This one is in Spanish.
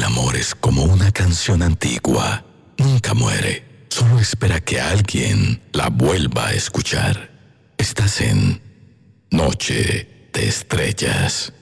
amor es como una canción antigua. Nunca muere. Solo espera que alguien la vuelva a escuchar. Estás en Noche de Estrellas.